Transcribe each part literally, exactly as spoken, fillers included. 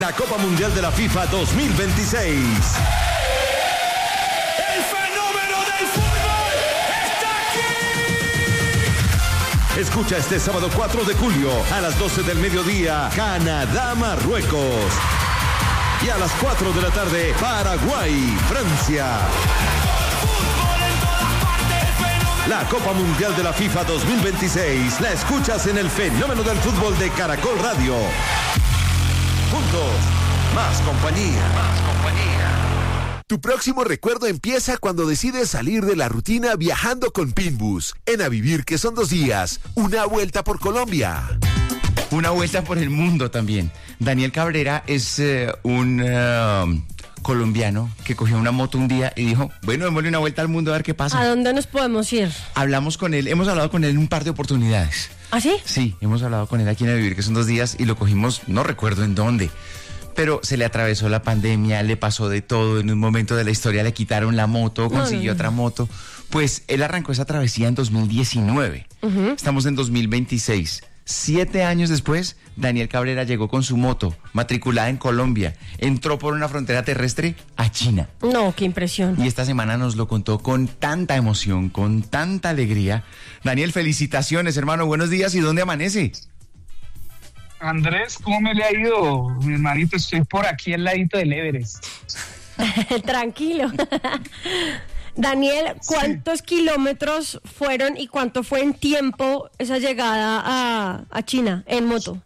La Copa Mundial de la FIFA dos mil veintiséis. ¡El fenómeno del fútbol está aquí! Escucha este sábado cuatro de julio a las doce del mediodía, Canadá-Marruecos. Y a las cuatro de la tarde, Paraguay-Francia. La Copa Mundial de la FIFA dos mil veintiséis la escuchas en el fenómeno del fútbol de Caracol Radio. Juntos, más compañía. Más compañía. Tu próximo recuerdo empieza cuando decides salir de la rutina viajando con Pinbus. En A Vivir, que son dos días, una vuelta por Colombia. Una vuelta por el mundo también. Daniel Cabrera es uh, un uh, colombiano que cogió una moto un día y dijo, bueno, démosle una vuelta al mundo a ver qué pasa. ¿A dónde nos podemos ir? Hablamos con él, hemos hablado con él en un par de oportunidades. ¿Ah, sí? Sí, hemos hablado con él aquí en A Vivir, que son dos días, y lo cogimos, no recuerdo en dónde, pero se le atravesó la pandemia, le pasó de todo, en un momento de la historia le quitaron la moto, consiguió no, no, no. otra moto. Pues él arrancó esa travesía en dos mil diecinueve, uh-huh. Estamos en dos mil veintiséis. Siete años después, Daniel Cabrera llegó con su moto, matriculada en Colombia, entró por una frontera terrestre a China. No, qué impresión. Y esta semana nos lo contó con tanta emoción, con tanta alegría. Daniel, felicitaciones, hermano, buenos días. ¿Y dónde amanece? Andrés, ¿cómo me le ha ido? Mi hermanito, estoy por aquí al ladito del Everest. Tranquilo. Daniel, ¿cuántos sí. kilómetros fueron y cuánto fue en tiempo esa llegada a, a China en moto?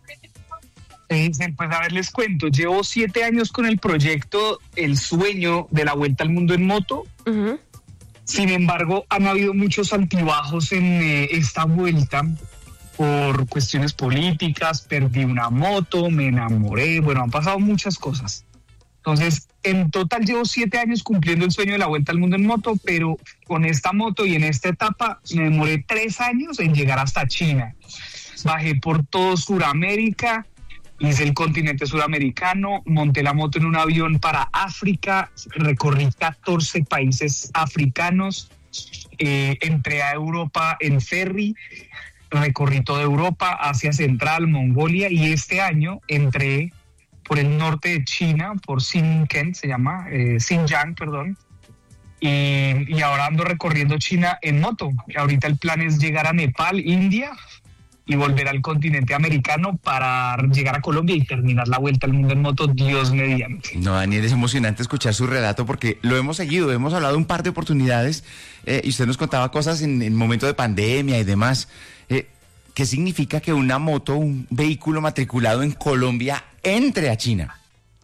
Eh, pues a ver, les cuento. Llevo siete años con el proyecto El Sueño de la Vuelta al Mundo en Moto. Uh-huh. Sin embargo, han habido muchos altibajos en eh, esta vuelta por cuestiones políticas. Perdí una moto, me enamoré. Bueno, han pasado muchas cosas. Entonces, en total llevo siete años cumpliendo el sueño de la Vuelta al Mundo en moto, pero con esta moto y en esta etapa me demoré tres años en llegar hasta China. Bajé por todo Sudamérica, hice el continente sudamericano, monté la moto en un avión para África, recorrí catorce países africanos, eh, entré a Europa en ferry, recorrí toda Europa, Asia Central, Mongolia, y este año entré por el norte de China, por Xinjiang, se llama, eh, Xinjiang, perdón, y, y ahora ando recorriendo China en moto. Ahorita el plan es llegar a Nepal, India, y volver al continente americano para llegar a Colombia y terminar la Vuelta al Mundo en moto, Dios mediante. No, Daniel, es emocionante escuchar su relato porque lo hemos seguido, hemos hablado un par de oportunidades, eh, y usted nos contaba cosas en el momento de pandemia y demás. Eh, ¿Qué significa que una moto, un vehículo matriculado en Colombia, entre a China?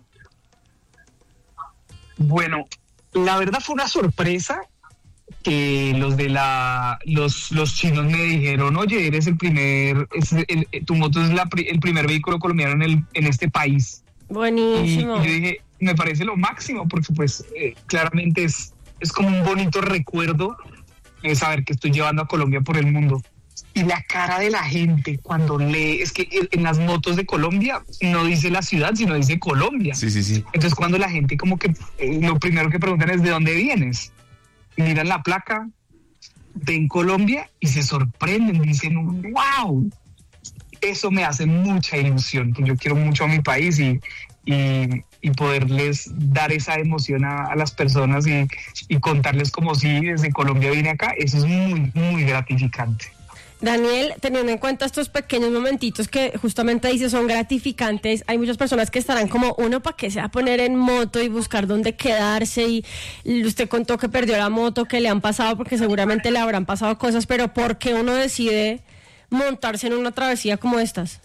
Bueno, la verdad fue una sorpresa que los de la los los chinos me dijeron, oye, eres el primer, es el, tu moto es la, el primer vehículo colombiano en el en este país. Buenísimo. Y, y yo dije, me parece lo máximo, porque pues eh, claramente es, es como un bonito recuerdo eh, saber que estoy llevando a Colombia por el mundo. Y la cara de la gente cuando lee, es que en las motos de Colombia no dice la ciudad, sino dice Colombia. Sí, sí, sí. Entonces cuando la gente como que, eh, lo primero que preguntan es ¿de dónde vienes? Y miran la placa, ven Colombia y se sorprenden, dicen wow. Eso me hace mucha ilusión, porque yo quiero mucho a mi país y, y, y poderles dar esa emoción a, a las personas y, y contarles como si desde Colombia vine acá, eso es muy, muy gratificante. Daniel, teniendo en cuenta estos pequeños momentitos que justamente dice son gratificantes, hay muchas personas que estarán como, uno, ¿para qué se va a poner en moto y buscar dónde quedarse? Y, y usted contó que perdió la moto, que le han pasado, porque seguramente le habrán pasado cosas, pero ¿por qué uno decide montarse en una travesía como estas?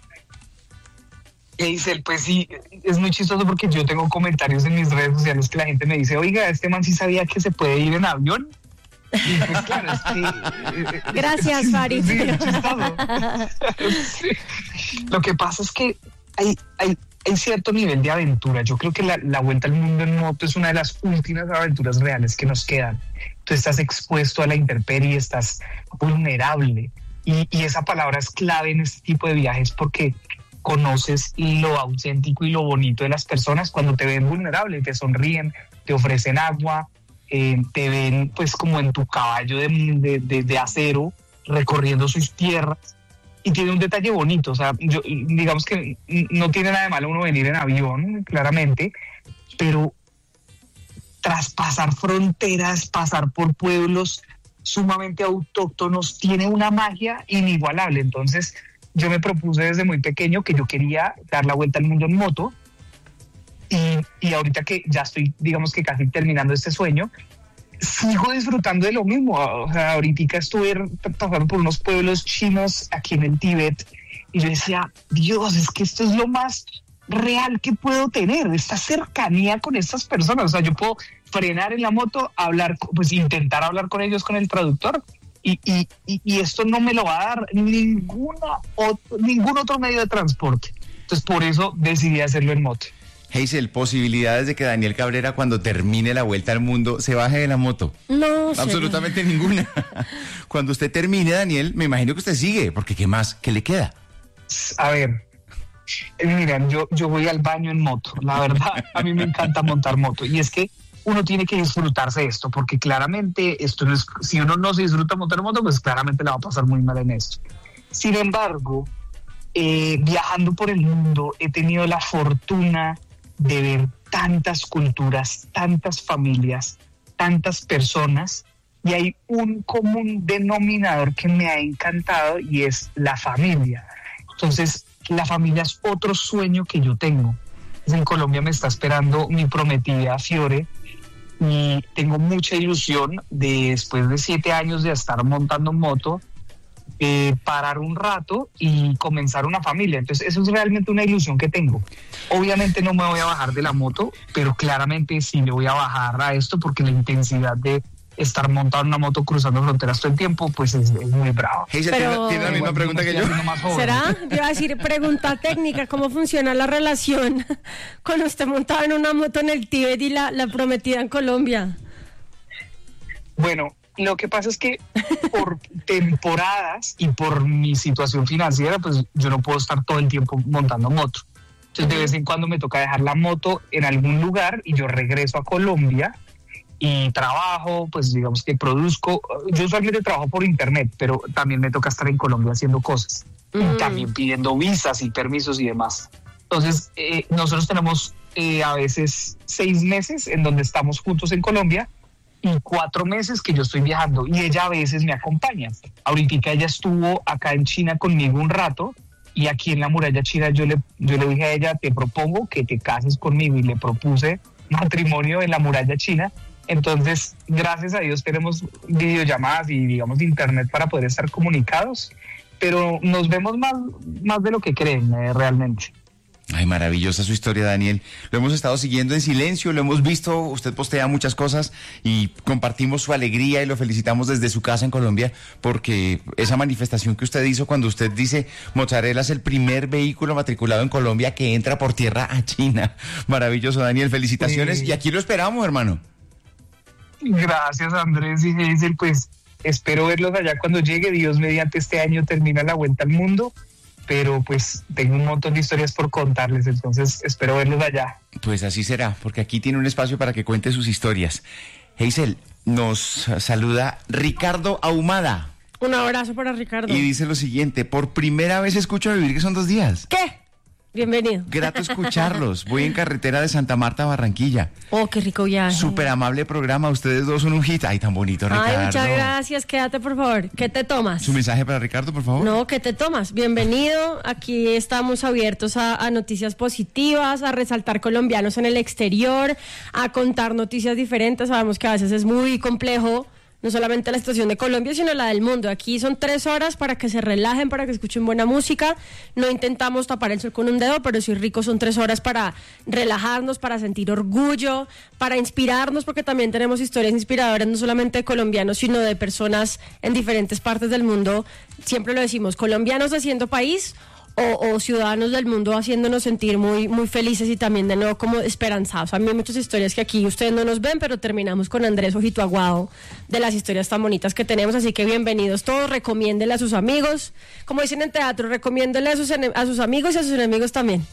Eisel, pues sí, es muy chistoso porque yo tengo comentarios en mis redes sociales que la gente me dice, oiga, este man sí sabía que se puede ir en avión. Y pues claro, es que, gracias, Farid. Sí, sí. Lo que pasa es que hay, hay, hay cierto nivel de aventura. Yo creo que la, la Vuelta al Mundo en moto es una de las últimas aventuras reales que nos quedan. Tú estás expuesto a la intemperie, estás vulnerable. Y, y esa palabra es clave en este tipo de viajes porque conoces lo auténtico y lo bonito de las personas cuando te ven vulnerable, te sonríen, te ofrecen agua, Eh, te ven pues como en tu caballo de, de, de, de acero recorriendo sus tierras y tiene un detalle bonito, o sea, yo, digamos que no tiene nada de malo uno venir en avión, claramente, pero traspasar fronteras, pasar por pueblos sumamente autóctonos, tiene una magia inigualable. Entonces yo me propuse desde muy pequeño que yo quería dar la vuelta al mundo en moto, y, y ahorita que ya estoy, digamos que casi terminando este sueño, sigo disfrutando de lo mismo. O sea, ahorita estuve pasando por unos pueblos chinos aquí en el Tíbet y yo decía, Dios, es que esto es lo más real que puedo tener, esta cercanía con estas personas. O sea, yo puedo frenar en la moto, hablar, pues intentar hablar con ellos con el traductor, y, y, y, y esto no me lo va a dar ninguna otro, ningún otro medio de transporte. Entonces por eso decidí hacerlo en moto. Hazel, posibilidades de que Daniel Cabrera, cuando termine la vuelta al mundo, se baje de la moto. No, absolutamente ninguna. Cuando usted termine, Daniel, me imagino que usted sigue, porque ¿qué más? ¿Qué le queda? A ver, miren, yo, yo voy al baño en moto. La verdad, a mí me encanta montar moto. Y es que uno tiene que disfrutarse esto, porque claramente esto no es, si uno no se disfruta montar moto, pues claramente le va a pasar muy mal en esto. Sin embargo, eh, viajando por el mundo, he tenido la fortuna de ver tantas culturas, tantas familias, tantas personas, y hay un común denominador que me ha encantado, y es la familia. Entonces, la familia es otro sueño que yo tengo. En Colombia me está esperando mi prometida Fiore, y tengo mucha ilusión de, después de siete años de estar montando moto, Eh, parar un rato y comenzar una familia. Entonces eso es realmente una ilusión que tengo. Obviamente no me voy a bajar de la moto, pero claramente sí me voy a bajar a esto, porque la intensidad de estar montado en una moto cruzando fronteras todo el tiempo, pues es, es muy bravo. Hazel, Pero... ¿tiene, tiene la misma pregunta que yo? ¿Será? Yo iba a decir, pregunta técnica, ¿cómo funciona la relación con usted montado en una moto en el Tíbet y la, la prometida en Colombia? Bueno, lo que pasa es que por temporadas y por mi situación financiera, pues yo no puedo estar todo el tiempo montando moto. Entonces de vez en cuando me toca dejar la moto en algún lugar y yo regreso a Colombia y trabajo, pues digamos que produzco. Yo usualmente trabajo por internet, pero también me toca estar en Colombia haciendo cosas. Mm. Y también pidiendo visas y permisos y demás. Entonces eh, nosotros tenemos eh, a veces seis meses en donde estamos juntos en Colombia, y cuatro meses que yo estoy viajando, y ella a veces me acompaña. Ahorita ella estuvo acá en China conmigo un rato, y aquí en la muralla china yo le, yo le dije a ella, te propongo que te cases conmigo, y le propuse matrimonio en la muralla china. Entonces, gracias a Dios tenemos videollamadas y digamos internet para poder estar comunicados, pero nos vemos más, más de lo que creen eh, realmente. Ay, maravillosa su historia, Daniel. Lo hemos estado siguiendo en silencio, lo hemos visto, usted postea muchas cosas y compartimos su alegría y lo felicitamos desde su casa en Colombia, porque esa manifestación que usted hizo cuando usted dice Mozzarella es el primer vehículo matriculado en Colombia que entra por tierra a China. Maravilloso, Daniel, felicitaciones, sí. Y aquí lo esperamos, hermano. Gracias, Andrés y Hazel, pues espero verlos allá cuando llegue. Dios mediante, este año termina la vuelta al mundo, pero pues tengo un montón de historias por contarles, entonces espero verlos allá. Pues así será, porque aquí tiene un espacio para que cuente sus historias. Hazel, nos saluda Ricardo Ahumada. Un abrazo para Ricardo. Y dice lo siguiente: por primera vez escucho a Vivir, que son dos días. ¿Qué? Bienvenido. Grato escucharlos. Voy en carretera de Santa Marta a Barranquilla. Oh, qué rico viaje. Súper amable programa. Ustedes dos son un hit. Ay, tan bonito, Ricardo. Ay, muchas gracias. Quédate, por favor. ¿Qué te tomas? ¿Su mensaje para Ricardo, por favor? No, ¿qué te tomas? Bienvenido. Aquí estamos abiertos a, a noticias positivas, a resaltar colombianos en el exterior, a contar noticias diferentes. Sabemos que a veces es muy complejo, no solamente la situación de Colombia, sino la del mundo. Aquí son tres horas para que se relajen, para que escuchen buena música. No intentamos tapar el sol con un dedo, pero sí rico, son tres horas para relajarnos, para sentir orgullo, para inspirarnos, porque también tenemos historias inspiradoras, no solamente de colombianos, sino de personas en diferentes partes del mundo. Siempre lo decimos, colombianos haciendo país, O, o ciudadanos del mundo haciéndonos sentir muy, muy felices y también de nuevo como esperanzados. A mí hay muchas historias que aquí ustedes no nos ven, pero terminamos con Andrés Ojito Aguado de las historias tan bonitas que tenemos, así que bienvenidos todos, recomiéndenle a sus amigos, como dicen en teatro, recomiéndenle a sus, a sus amigos y a sus enemigos también.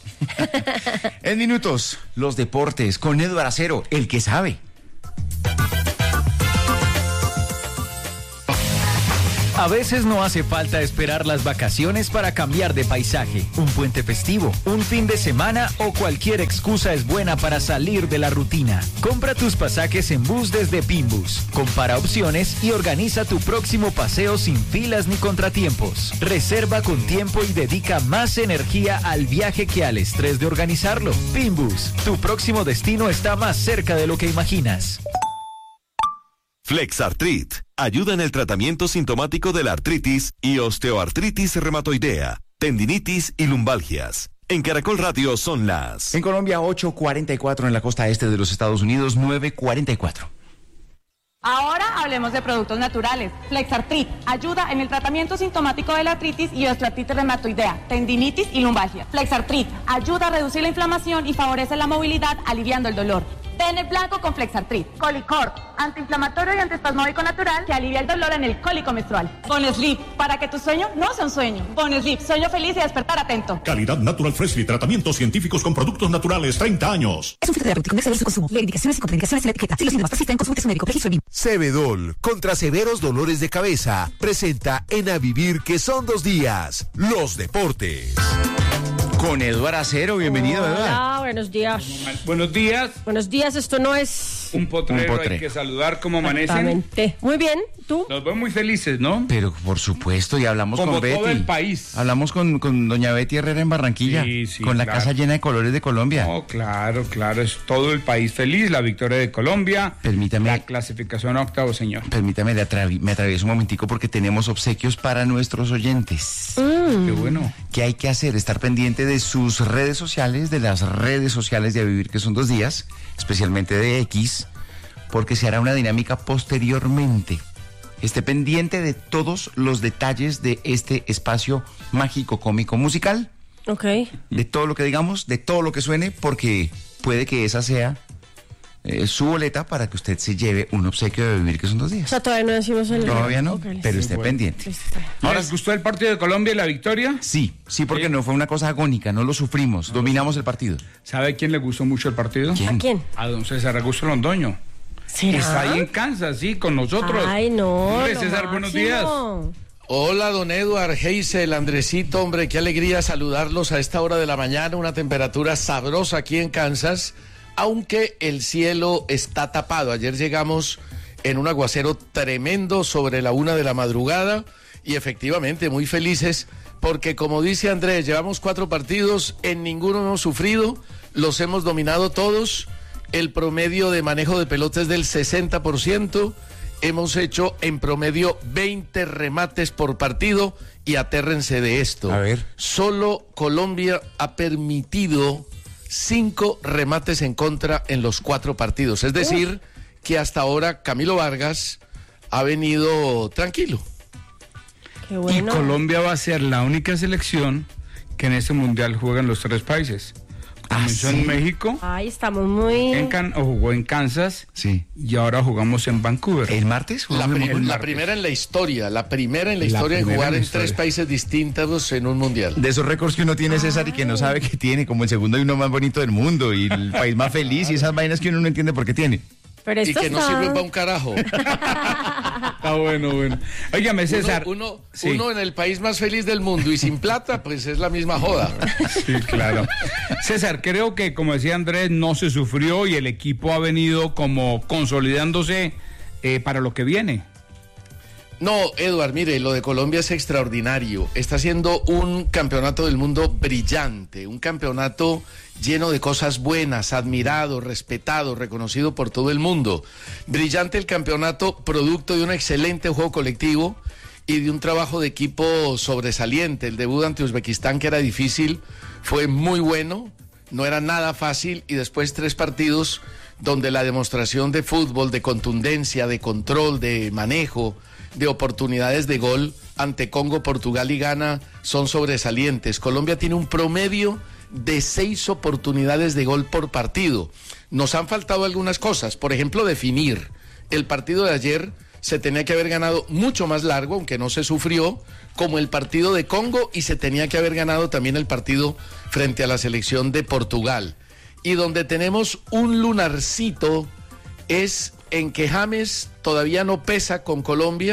En minutos, los deportes con Eduardo Acero, el que sabe. A veces no hace falta esperar las vacaciones para cambiar de paisaje. Un puente festivo, un fin de semana o cualquier excusa es buena para salir de la rutina. Compra tus pasajes en bus desde Pinbus. Compara opciones y organiza tu próximo paseo sin filas ni contratiempos. Reserva con tiempo y dedica más energía al viaje que al estrés de organizarlo. Pinbus, tu próximo destino está más cerca de lo que imaginas. Flexartrit ayuda en el tratamiento sintomático de la artritis y osteoartritis reumatoidea, tendinitis y lumbalgias. En Caracol Radio son las... En Colombia, ocho cuarenta y cuatro, en la costa este de los Estados Unidos, nueve cuarenta y cuatro. Ahora hablemos de productos naturales. Flexartrit ayuda en el tratamiento sintomático de la artritis y osteoartritis reumatoidea, tendinitis y lumbalgia. Flexartrit ayuda a reducir la inflamación y favorece la movilidad, aliviando el dolor. Té en el blanco con Flexartrit. Colicorp, antiinflamatorio y antiespasmódico natural que alivia el dolor en el cólico menstrual. Bonslip, para que tu sueño no sea un sueño. Bonslip, sueño feliz y despertar atento. Calidad Natural Freshly, tratamientos científicos con productos naturales, treinta años. Es un fitoterapéutico, no exceder su consumo. Lee indicaciones y contraindicaciones en la etiqueta. Si los síntomas persisten, consulte a su médico. Registro B I M. Cebedol, contra severos dolores de cabeza, presenta en A Vivir que son dos días, los deportes. Con Eduardo Acero, bienvenido, Hola, Eduardo. buenos días. Buenos días. Buenos días, esto no es... Un potrero, Un potre. hay que saludar cómo amanecen. Exactamente. Muy bien, ¿tú? Nos vemos muy felices, ¿no? Pero por supuesto, y hablamos Como con Betty. todo el país. Hablamos con, con doña Betty Herrera en Barranquilla, Sí, sí, con la claro. casa llena de colores de Colombia. Oh, claro, claro, es todo el país feliz, la victoria de Colombia. Permítame. La clasificación a octavo, señor. Permítame, le atravi- me atravieso un momentico porque tenemos obsequios para nuestros oyentes. Qué bueno. ¿Qué hay que hacer? Estar pendiente de sus redes sociales, de las redes sociales de A Vivir que son dos días, especialmente de X, porque se hará una dinámica posteriormente. Esté pendiente de todos los detalles de este espacio mágico, cómico, musical, Ok. de todo lo que digamos, de todo lo que suene, porque puede que esa sea eh, su boleta para que usted se lleve un obsequio de Vivir que son dos O días. sea, todavía no decimos el... Todavía no, Ok, listo. pero esté bueno. pendiente. Listo, está bien. Ahora- ¿Les gustó el partido de Colombia y la victoria? Sí, sí, porque Sí. no fue una cosa agónica, no lo sufrimos, dominamos el partido. ¿Sabe quién le gustó mucho el partido? ¿Quién? ¿A quién? A don César Augusto Londoño. ¿Será? Está ahí en Kansas, sí, con nosotros. Ay, no. Hombre, lo César, buenos días. máximo. Hola, don Eduard, Heisel, Andresito, hombre, qué alegría saludarlos a esta hora de la mañana, una temperatura sabrosa aquí en Kansas, aunque el cielo está tapado. Ayer llegamos en un aguacero tremendo sobre la una de la madrugada y efectivamente muy felices porque, como dice Andrés, llevamos cuatro partidos, en ninguno hemos sufrido, los hemos dominado todos, el promedio de manejo de pelota es del sesenta por ciento. Hemos hecho en promedio veinte remates por partido y atérrense de esto. A ver. Solo Colombia ha permitido cinco remates en contra en los cuatro partidos. Es decir, que hasta ahora Camilo Vargas ha venido tranquilo. Qué Y bueno. Colombia va a ser la única selección que en este mundial juega en los tres países. Comenzó ¿Ah, sí? en México, Ay, estamos muy... en Can- o jugó en Kansas Sí. y ahora jugamos en Vancouver. ¿El martes? La, jugamos pri- el la martes. primera en la historia, la primera en la La historia en primera jugar en en, la tres historia. países distintos en un mundial. De esos récords que uno tiene, César, y que no sabe que tiene, como el segundo y uno más bonito del mundo, y el país más feliz, y esas vainas que uno no entiende por qué tiene. Pero Y esto que no está... sirven para un carajo. Ah, bueno, bueno. Óigame, César. Uno, uno, Sí. uno en el país más feliz del mundo y sin plata, pues es la misma joda. Sí, claro. César, creo que, como decía Andrés, no se sufrió y el equipo ha venido como consolidándose eh, para lo que viene. No, Eduard, mire, lo de Colombia es extraordinario. Está siendo un campeonato del mundo brillante, un campeonato lleno de cosas buenas, admirado, respetado, reconocido por todo el mundo. Brillante el campeonato, producto de un excelente juego colectivo y de un trabajo de equipo sobresaliente. El debut ante Uzbekistán, que era difícil, fue muy bueno, no era nada fácil, y después tres partidos donde la demostración de fútbol, de contundencia, de control, de manejo, de oportunidades de gol ante Congo, Portugal y Ghana son sobresalientes. Colombia tiene un promedio de seis oportunidades de gol por partido. Nos han faltado algunas cosas, por ejemplo, definir. El partido de ayer se tenía que haber ganado mucho más largo, aunque no se sufrió, como el partido de Congo, y se tenía que haber ganado también el partido frente a la selección de Portugal. Y donde tenemos un lunarcito es en que James todavía no pesa con Colombia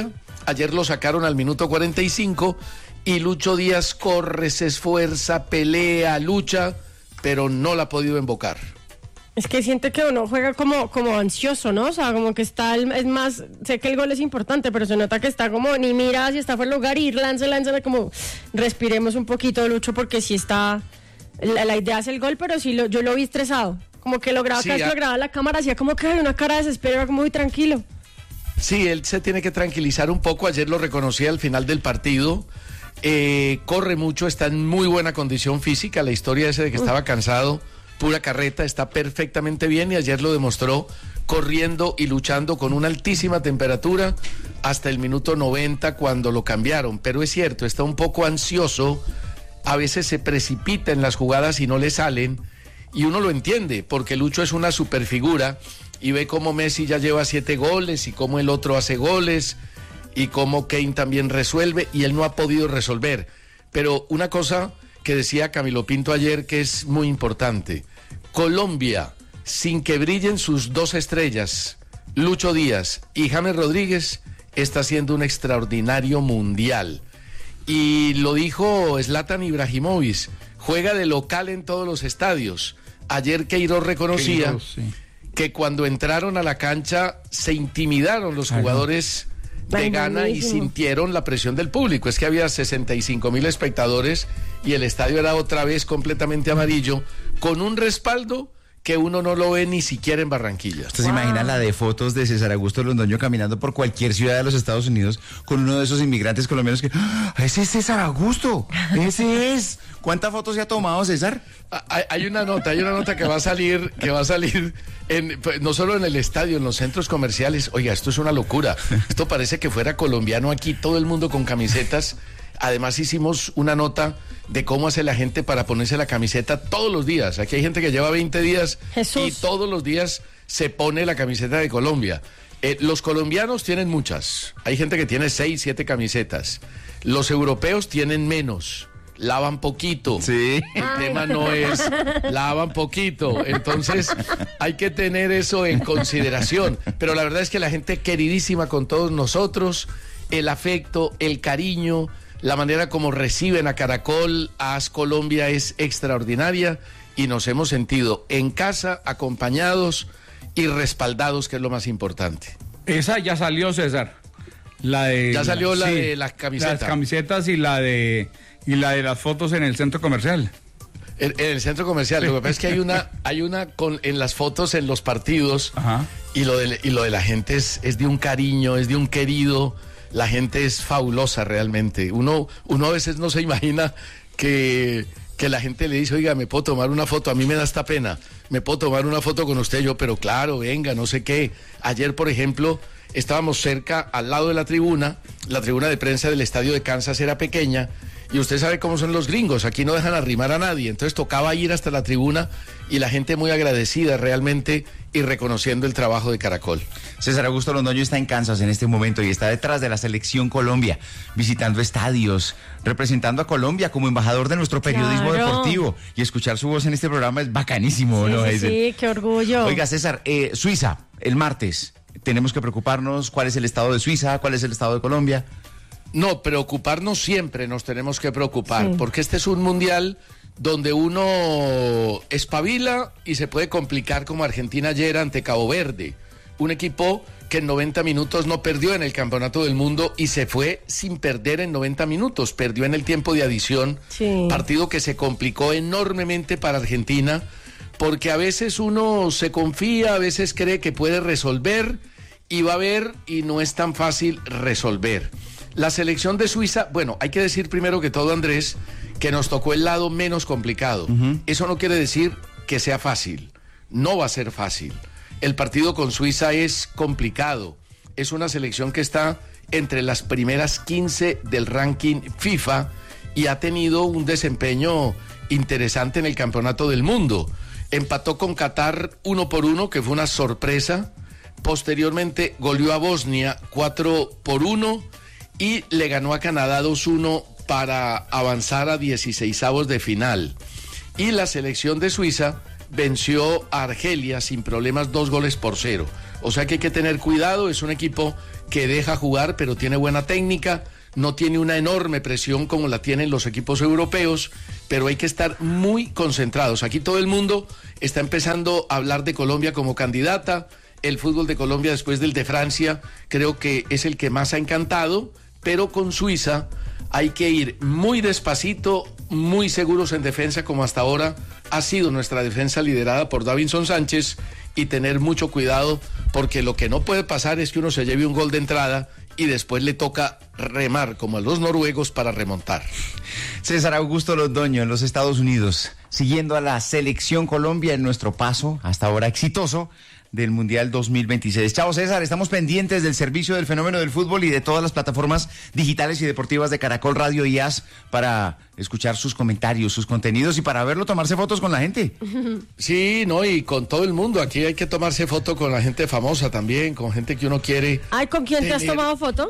Ayer lo sacaron al minuto cuarenta y cinco y Lucho Díaz corre, se esfuerza, pelea, lucha, pero no la ha podido embocar. Es que siente que uno juega como, como ansioso, ¿no? O sea, como que está, el, es más, sé que el gol es importante, pero se nota que está como, ni mira si está fuera el lugar y lanza, lanza, como respiremos un poquito, Lucho, porque sí está, la, la idea es el gol, pero sí lo, yo lo vi estresado. Como que lograba, sí, cada vez que lograba la cámara, hacía como que hay una cara de desespero, era como muy tranquilo. Sí, él se tiene que tranquilizar un poco, ayer lo reconocí al final del partido, eh, corre mucho, está en muy buena condición física, la historia esa de que estaba cansado, pura carreta, está perfectamente bien y ayer lo demostró corriendo y luchando con una altísima temperatura hasta el minuto noventa cuando lo cambiaron, pero es cierto, está un poco ansioso, a veces se precipita en las jugadas y no le salen y uno lo entiende porque Lucho es una superfigura y ve cómo Messi ya lleva siete goles y cómo el otro hace goles y cómo Kane también resuelve y él no ha podido resolver, pero una cosa que decía Camilo Pinto ayer que es muy importante. Colombia, sin que brillen sus dos estrellas, Lucho Díaz y James Rodríguez, está haciendo un extraordinario mundial. Y lo dijo Zlatan Ibrahimovic, juega de local en todos los estadios. Ayer Queiroz reconocía Queiroz, sí. que cuando entraron a la cancha se intimidaron los Ay, jugadores... No. de Ghana y sintieron la presión del público. Es que había sesenta y cinco mil espectadores y el estadio era otra vez completamente amarillo, con un respaldo que uno no lo ve ni siquiera en Barranquilla. ¿Usted se wow. imagina la de fotos de César Augusto Londoño caminando por cualquier ciudad de los Estados Unidos con uno de esos inmigrantes colombianos que ¡ah, ese es César Augusto! ¡Ese es! ¿Cuántas fotos se ha tomado, César? Hay, hay una nota, hay una nota que va a salir, que va a salir en, no solo en el estadio, en los centros comerciales. Oiga, esto es una locura. Esto parece que fuera colombiano aquí, todo el mundo con camisetas. Además hicimos una nota de cómo hace la gente para ponerse la camiseta todos los días. Aquí hay gente que lleva veinte días Jesús. y todos los días se pone la camiseta de Colombia. Eh, los colombianos tienen muchas. Hay gente que tiene seis, siete camisetas. Los europeos tienen menos. Lavan poquito. Sí. El Ay. tema no es lavan poquito. Entonces hay que tener eso en consideración. Pero la verdad es que la gente queridísima con todos nosotros, el afecto, el cariño, la manera como reciben a Caracol, a As Colombia es extraordinaria y nos hemos sentido en casa, acompañados y respaldados, que es lo más importante. Esa ya salió, César. La de ya salió la, la sí, de las camisetas. Las camisetas y la de y la de las fotos en el centro comercial. En, en el centro comercial. Lo que pasa es que hay una hay una con en las fotos en los partidos. Ajá. y lo de y lo de la gente es es de un cariño, es de un querido. La gente es fabulosa realmente. Uno, uno a veces no se imagina que, que la gente le dice, oiga, ¿me puedo tomar una foto? A mí me da esta pena. ¿Me puedo tomar una foto con usted? Yo, pero claro, venga, no sé qué. Ayer, por ejemplo, estábamos cerca, al lado de la tribuna. La tribuna de prensa del estadio de Kansas era pequeña. Y usted sabe cómo son los gringos. Aquí no dejan arrimar a nadie. Entonces tocaba ir hasta la tribuna y la gente muy agradecida realmente y reconociendo el trabajo de Caracol. César Augusto Londoño está en Kansas en este momento y está detrás de la selección Colombia, visitando estadios, representando a Colombia como embajador de nuestro periodismo claro. deportivo. Y escuchar su voz en este programa es bacanísimo, sí, ¿no? Sí, sí, qué orgullo. Oiga, César, eh, Suiza, el martes, tenemos que preocuparnos. ¿Cuál es el estado de Suiza? ¿Cuál es el estado de Colombia? No, preocuparnos siempre nos tenemos que preocupar, sí. porque este es un mundial donde uno espabila y se puede complicar como Argentina ayer ante Cabo Verde. Un equipo que en noventa minutos no perdió en el Campeonato del Mundo y se fue sin perder en noventa minutos. Perdió en el tiempo de adición, sí. partido que se complicó enormemente para Argentina, porque a veces uno se confía, a veces cree que puede resolver y va a ver y no es tan fácil resolver. La selección de Suiza, bueno, hay que decir primero que todo, Andrés, que nos tocó el lado menos complicado. Uh-huh. Eso no quiere decir que sea fácil. No va a ser fácil. El partido con Suiza es complicado. Es una selección que está entre las primeras quince del ranking FIFA y ha tenido un desempeño interesante en el Campeonato del Mundo. Empató con Qatar uno por uno, que fue una sorpresa. Posteriormente goleó a Bosnia cuatro por uno y le ganó a Canadá dos uno para avanzar a dieciseisavos de final. Y la selección de Suiza venció a Argelia sin problemas dos goles por cero. O sea que hay que tener cuidado, es un equipo que deja jugar pero tiene buena técnica, no tiene una enorme presión como la tienen los equipos europeos, pero hay que estar muy concentrados. Aquí todo el mundo está empezando a hablar de Colombia como candidata. El fútbol de Colombia después del de Francia creo que es el que más ha encantado, pero con Suiza hay que ir muy despacito, muy seguros en defensa como hasta ahora ha sido nuestra defensa liderada por Davinson Sánchez, y tener mucho cuidado porque lo que no puede pasar es que uno se lleve un gol de entrada y después le toca remar como a los noruegos para remontar. César Augusto Londoño en los Estados Unidos, siguiendo a la selección Colombia en nuestro paso hasta ahora exitoso del Mundial dos mil veintiséis. Chao César, estamos pendientes del servicio del fenómeno del fútbol y de todas las plataformas digitales y deportivas de Caracol Radio y A S para escuchar sus comentarios, sus contenidos y para verlo tomarse fotos con la gente. Sí, no, y con todo el mundo. Aquí hay que tomarse foto con la gente famosa también, con gente que uno quiere. Ay, ¿con quién tener... te has tomado foto?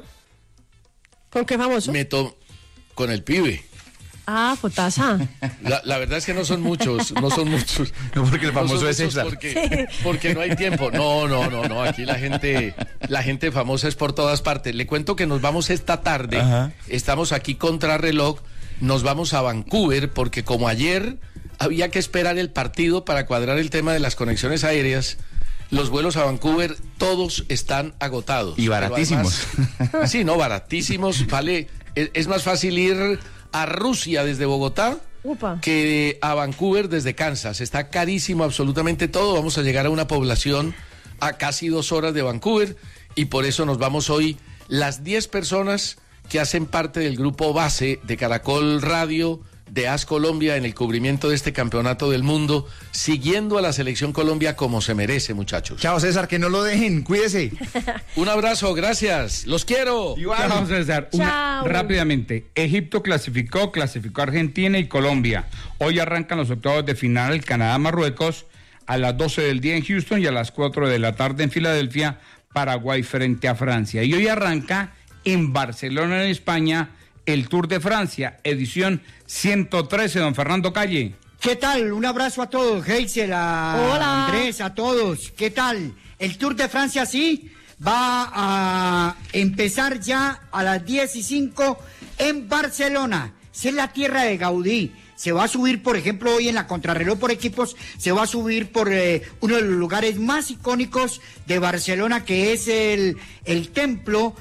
¿Con qué famoso? Me to... Con el pibe. Ah, fotaza. La, la verdad es que no son muchos, no son muchos. No, porque el famoso no es César. Porque, porque no hay tiempo. No, no, no, no. Aquí la gente, la gente famosa es por todas partes. Le cuento que nos vamos esta tarde. Ajá. Estamos aquí contra reloj. Nos vamos a Vancouver porque como ayer había que esperar el partido para cuadrar el tema de las conexiones aéreas. Los vuelos a Vancouver todos están agotados. Y baratísimos. Además, sí, no, baratísimos. Vale, es, es más fácil ir a Rusia desde Bogotá Upa. que a Vancouver desde Kansas. Está carísimo absolutamente todo. Vamos a llegar a una población a casi dos horas de Vancouver y por eso nos vamos hoy las diez personas que hacen parte del grupo base de Caracol Radio, de A S Colombia en el cubrimiento de este campeonato del mundo, siguiendo a la selección Colombia como se merece, muchachos. Chao César, que no lo dejen, cuídese. Un abrazo, gracias, los quiero. Igual. Chao César. Una, rápidamente, Egipto clasificó, clasificó Argentina y Colombia. Hoy arrancan los octavos de final, Canadá-Marruecos, a las doce del día en Houston y a las cuatro de la tarde en Filadelfia, Paraguay frente a Francia. Y hoy arranca en Barcelona, en España, el Tour de Francia, edición ciento trece, don Fernando Calle. ¿Qué tal? Un abrazo a todos, Heisel, a Hola. Andrés, a todos. ¿Qué tal? El Tour de Francia, sí, va a empezar ya a las diez y cinco en Barcelona. Es la tierra de Gaudí. Se va a subir, por ejemplo, hoy en la contrarreloj por equipos, se va a subir por eh, uno de los lugares más icónicos de Barcelona, que es el, el templo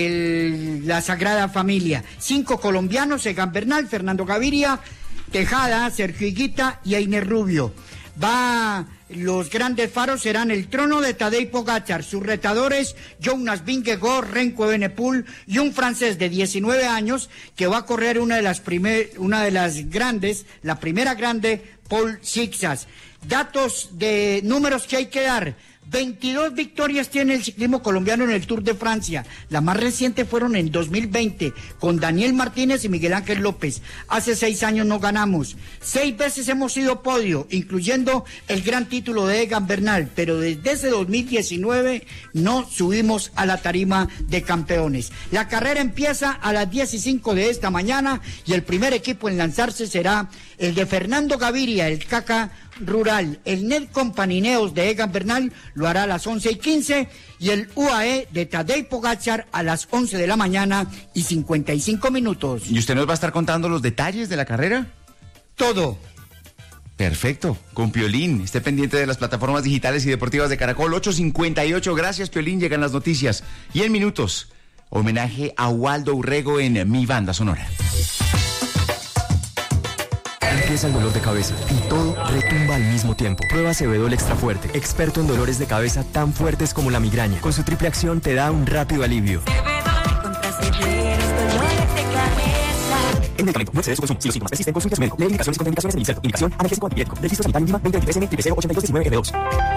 de la Sagrada Familia. Cinco colombianos, Egan Bernal, Fernando Gaviria, Tejada, Sergio Higuita y Einer Rubio. Va, los grandes faros serán el Trono de Tadej Pogačar, sus retadores Jonas Vingegaard, Remco Evenepoel y un francés de diecinueve años que va a correr una de las primer, una de las grandes, la primera grande, Paul Sixas. Datos de números que hay que dar. veintidós victorias tiene el ciclismo colombiano en el Tour de Francia. Las más recientes fueron en dos mil veinte con Daniel Martínez y Miguel Ángel López. Hace seis años no ganamos. Seis veces hemos sido podio, incluyendo el gran título de Egan Bernal, pero desde ese dos mil diecinueve no subimos a la tarima de campeones. La carrera empieza a las diez y cinco de esta mañana y el primer equipo en lanzarse será el de Fernando Gaviria, el Caca Rural. El Net Company Neos de Egan Bernal lo hará a las once y quince y el U A E de Tadej Pogačar a las once de la mañana y cincuenta y cinco minutos. ¿Y usted nos va a estar contando los detalles de la carrera? Todo. Perfecto, con Piolín. Esté pendiente de las plataformas digitales y deportivas de Caracol. ocho cincuenta y ocho, gracias Piolín, llegan las noticias. Y en minutos, homenaje a Waldo Urrego en Mi Banda Sonora. Empieza el dolor de cabeza y todo retumba al mismo tiempo. Prueba Acebedol Extra Fuerte, experto en dolores de cabeza tan fuertes como la migraña. Con su triple acción te da un rápido alivio. En medicamento, no excedes su consumo. Si los síntomas persisten, consulte a su médico. Lee indicaciones y contraindicaciones en el inserto. Indicación, analgésico antipirético. Registro sanitario Lima veinte veintitrés N, triple cero ochenta y dos diecinueve F dos.